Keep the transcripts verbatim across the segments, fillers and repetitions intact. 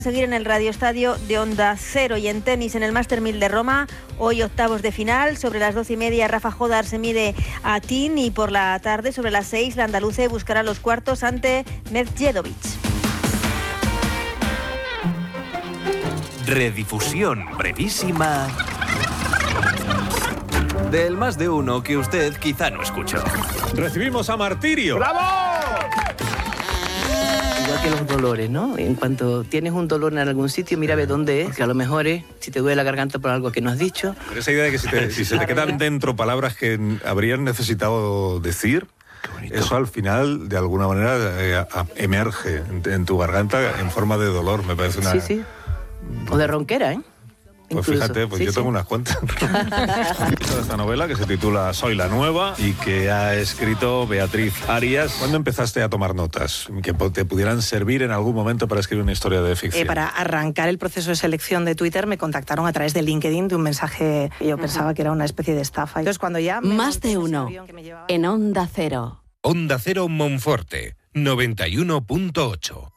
Seguir en el Radio Estadio de Onda Cero y en tenis en el Máster mil de Roma. Hoy octavos de final, sobre las doce y media Rafa Jodar se mide a Tin y por la tarde sobre las seis la andaluce buscará los cuartos ante Medjedovic. Redifusión brevísima del Más de Uno que usted quizá no escuchó. Recibimos a Martirio. ¡Bravo! Igual que los dolores, ¿no? En cuanto tienes un dolor en algún sitio, mira a ver dónde es, porque a lo mejor es si te duele la garganta por algo que no has dicho. Pero esa idea de que si, te, si se te quedan dentro palabras que habrían necesitado decir, eso al final, de alguna manera, eh, a, emerge en, en tu garganta en forma de dolor. Me parece una... Sí, sí. O de ronquera, ¿eh? Pues Incluso. fíjate, pues sí, yo sí. tengo unas cuantas. Esta novela que se titula Soy la Nueva y que ha escrito Beatriz Arias. ¿Cuándo empezaste a tomar notas que te pudieran servir en algún momento para escribir una historia de ficción? Eh, para arrancar el proceso de selección de Twitter me contactaron a través de LinkedIn de un mensaje que yo pensaba que era una especie de estafa. Entonces cuando ya... Más de uno en Onda Cero. Onda Cero Monforte, noventa y uno punto ocho.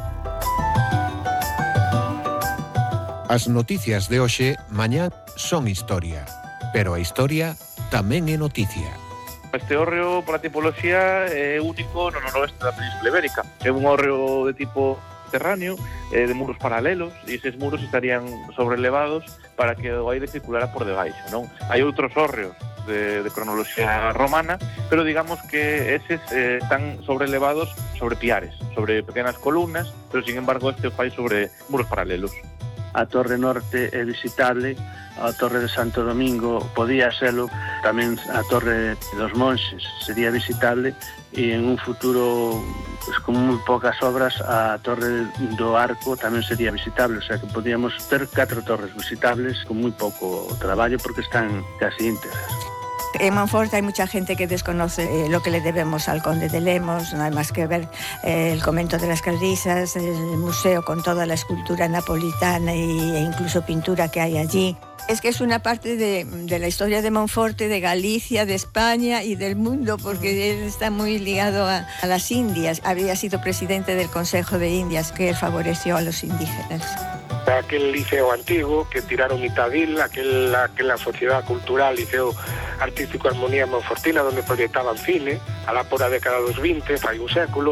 As noticias de hoxe, mañá, son historia. Pero a historia tamén é noticia. Este hórreo, pola tipoloxía, é único no noroeste da Península Ibérica. É un hórreo de tipo subterráneo, eh, de muros paralelos, e eses muros estarían sobrelevados para que o aire circulara por debaixo, non? Hai outros hórreos de, de cronoloxía romana, pero digamos que eses eh, están sobrelevados sobre piares, sobre pequenas columnas, pero sin embargo este o fai sobre muros paralelos. A Torre Norte é visitable, a Torre de Santo Domingo podía serlo, tamén a Torre dos Monxes sería visitable e en un futuro, pues, con moi poucas obras, a Torre do Arco tamén sería visitable, o sea que podíamos ter catro torres visitables con moi pouco traballo porque están casi íntegras. En Monforte hay mucha gente que desconoce eh, lo que le debemos al conde de Lemos, no hay más que ver eh, el convento de las Clarisas, el museo con toda la escultura napolitana y, e incluso pintura que hay allí. Es que es una parte de, de la historia de Monforte, de Galicia, de España y del mundo, porque él está muy ligado a, a las Indias. Había sido presidente del Consejo de Indias, que él favoreció a los indígenas. Aquel liceo antigo que tiraron Itadil, aquel, aquela sociedade cultural, Liceo Artístico Armonía Monfortina, donde proyectaban cine, a la por a década dos vinte, fai un século.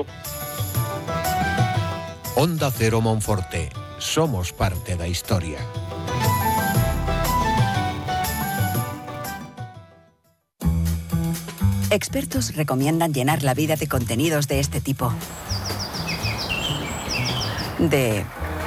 Onda Cero Monforte. Somos parte da historia. Expertos recomiendan llenar la vida de contenidos de este tipo. De...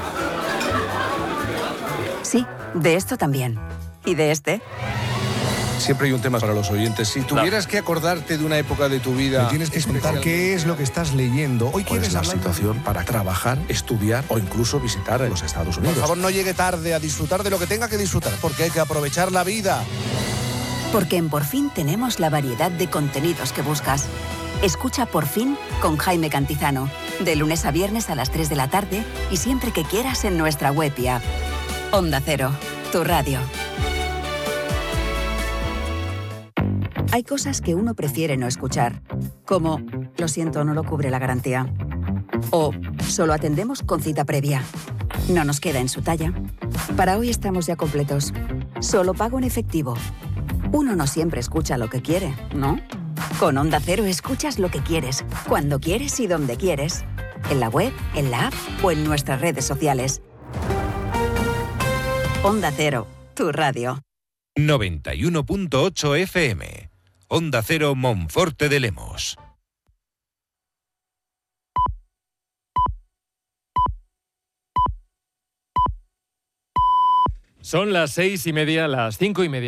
Sí, de esto también. ¿Y de este? Siempre hay un tema para los oyentes. Si tuvieras que acordarte de una época de tu vida... Me tienes que contar qué es lo que estás leyendo. Hoy quieres la hablar situación para trabajar, estudiar o incluso visitar los Estados Unidos. Por favor, no llegue tarde a disfrutar de lo que tenga que disfrutar, porque hay que aprovechar la vida. Porque en Por Fin tenemos la variedad de contenidos que buscas. Escucha Por Fin con Jaime Cantizano, de lunes a viernes a las tres de la tarde y siempre que quieras en nuestra web y app. Onda Cero, tu radio. Hay cosas que uno prefiere no escuchar, como lo siento, no lo cubre la garantía. O solo atendemos con cita previa. No nos queda en su talla. Para hoy estamos ya completos. Solo pago en efectivo. Uno no siempre escucha lo que quiere, ¿no? Con Onda Cero escuchas lo que quieres, cuando quieres y donde quieres. En la web, en la app o en nuestras redes sociales. Onda Cero, tu radio. noventa y uno punto ocho F M. Onda Cero Monforte de Lemos. Son las seis y media, las cinco y media.